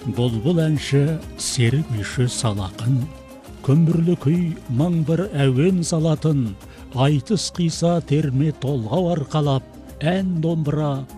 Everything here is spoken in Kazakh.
Бұлбұл әнші серік күйші салақын, көмірлі күй мың бір әуен салатын, айтыс қиса терме толғау арқалап, ән домбыра